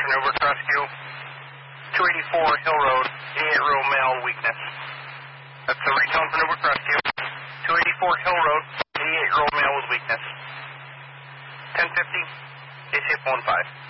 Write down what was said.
for Newburgh Rescue. 284 Hill Road, 88-year-old male, weakness. That's the retone for Newburgh Rescue. 284 Hill Road, 88-year-old male with weakness. 1050, ACF 15.